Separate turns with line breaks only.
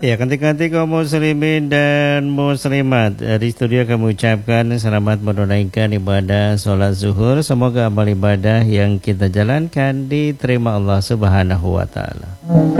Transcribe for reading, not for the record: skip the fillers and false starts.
Ya, kanti-kanti kaum muslimin dan muslimat, di studio kami ucapkan selamat menunaikan ibadah sholat zuhur. Semoga amal ibadah yang kita jalankan diterima Allah Subhanahu wa ta'ala.